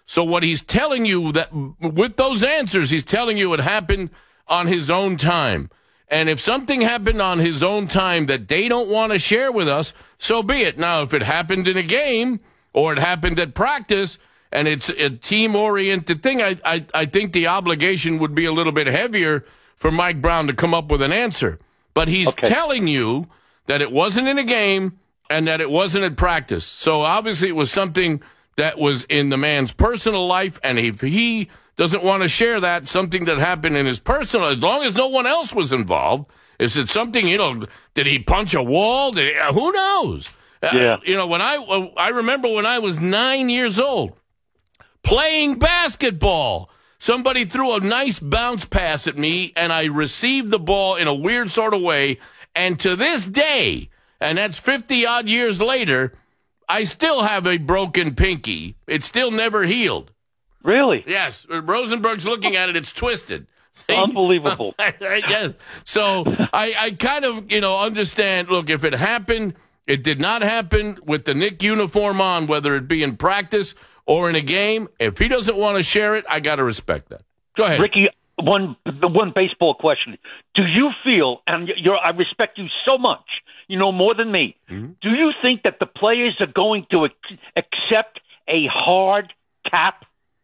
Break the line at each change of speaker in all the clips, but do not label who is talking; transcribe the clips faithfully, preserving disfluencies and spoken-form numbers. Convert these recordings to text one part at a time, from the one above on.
So what he's telling you that with those answers, he's telling you it happened on his own time. And if something happened on his own time that they don't want to share with us, so be it. Now, if it happened in a game or it happened at practice and it's a team-oriented thing, I, I, I think the obligation would be a little bit heavier for Mike Brown to come up with an answer. But he's
Okay.
telling you that it wasn't in a game and that it wasn't at practice. So obviously it was something that was in the man's personal life, and if he doesn't want to share that, something that happened in his personal, as long as no one else was involved, is it something, you know, did he punch a wall? Did he, who knows?
Yeah.
Uh, you know, when I, I remember when I was nine years old, playing basketball, somebody threw a nice bounce pass at me, and I received the ball in a weird sort of way, and to this day, and that's fifty-odd years later, I still have a broken pinky. It's still never healed.
Really?
Yes. Rosenberg's looking at it. It's twisted. See?
Unbelievable.
Yes. So I, I kind of, you know, understand, look, if it happened, it did not happen with the Knick uniform on, whether it be in practice or in a game. If he doesn't want to share it, I got to respect that. Go ahead.
Ricky, one the one baseball question. Do you feel, and you're, I respect you so much, you know more than me, mm-hmm. do you think that the players are going to ac- accept a hard cap?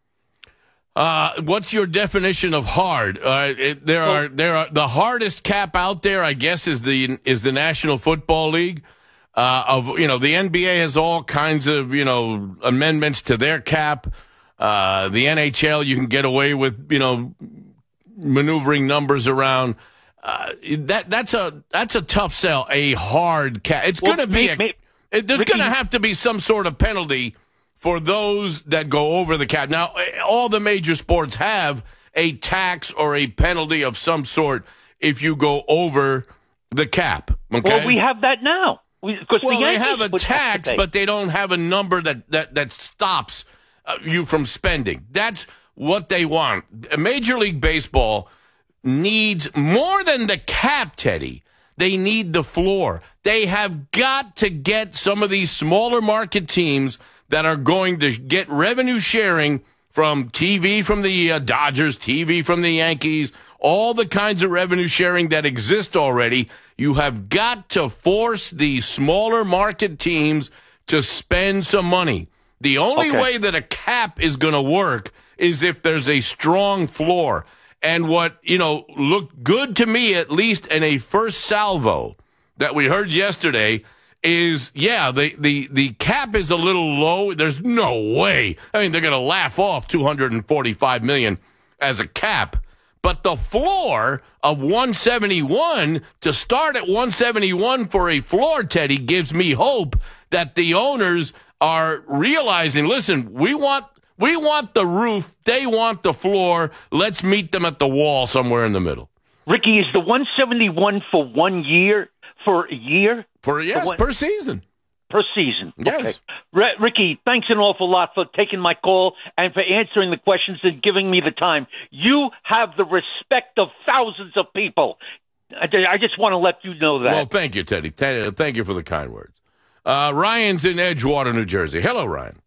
Uh, what's your definition of hard? Uh, it, there are there are the hardest cap out there, I guess, is the is the National Football League. Uh, of you know, the N B A has all kinds of you know amendments to their cap. Uh, the N H L, you can get away with you know maneuvering numbers around. Uh, that that's a that's a tough sell. A hard cap. It's well, going to be.
Me,
a, it, there's going to have to be some sort of penalty for those that go over the cap. Now, all the major sports have a tax or a penalty of some sort if you go over the cap. Okay?
Well, we have that now. We,
well,
the
they have a tax, but they don't have a number that, that, that stops uh, you from spending. That's what they want. Major League Baseball needs more than the cap, Teddy. They need the floor. They have got to get some of these smaller market teams that are going to get revenue sharing from T V from the uh, Dodgers, T V from the Yankees, all the kinds of revenue sharing that exist already. You have got to force these smaller market teams to spend some money. The only
okay.
way that a cap is going to work is if there's a strong floor. And what, you know, looked good to me, at least in a first salvo that we heard yesterday, is, yeah, the, the, the cap is a little low. There's no way. I mean, they're going to laugh off two hundred forty-five million dollars as a cap. But the floor of one seventy-one, to start at one seventy-one for a floor, Teddy, gives me hope that the owners are realizing, listen, we want we want the roof. They want the floor. Let's meet them at the wall somewhere in the middle.
Ricky, is the one seventy-one for one year? For a year?
For yes,
for one,
per season.
Per season.
Yes.
Okay. R- Ricky, thanks an awful lot for taking my call and for answering the questions and giving me the time. You have the respect of thousands of people. I, I just want to let you know that.
Well, thank you, Teddy. Thank you for the kind words. Uh, Ryan's in Edgewater, New Jersey. Hello, Ryan.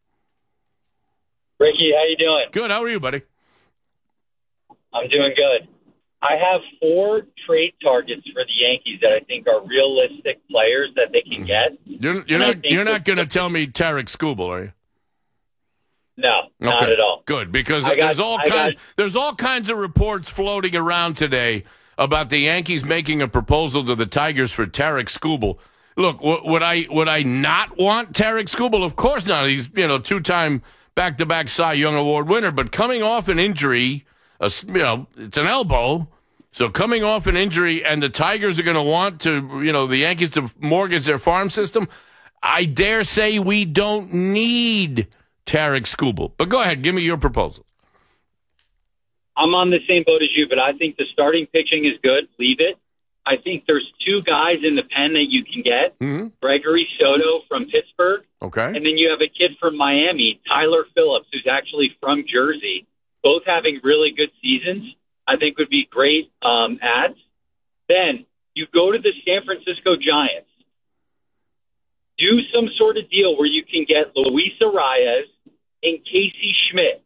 Ricky, how you doing?
Good. How are you, buddy?
I'm doing good. I have four trade targets for the Yankees that I think are realistic players that they can get.
You're, you're not. You're not going to tell me Tarek Skubal, are you?
No,
okay.
not at all.
Good, because
got,
there's all kinds.
Got,
there's all kinds of reports floating around today about the Yankees making a proposal to the Tigers for Tarek Skubal. Look, w- would I would I not want Tarek Skubal? Of course not. He's you know two time back to back Cy Young Award winner, but coming off an injury. A, you know, it's an elbow, so coming off an injury, and the Tigers are going to want to, you know, the Yankees to mortgage their farm system. I dare say we don't need Tarek Skubal. But go ahead, give me your proposal.
I'm on the same boat as you, but I think the starting pitching is good. Leave it. I think there's two guys in the pen that you can get.
Mm-hmm.
Gregory Soto from Pittsburgh.
Okay.
And then you have a kid from Miami, Tyler Phillips, who's actually from Jersey. Both having really good seasons, I think would be great um, ads. Then you go to the San Francisco Giants. Do some sort of deal where you can get Luis Arias and Casey Schmidt.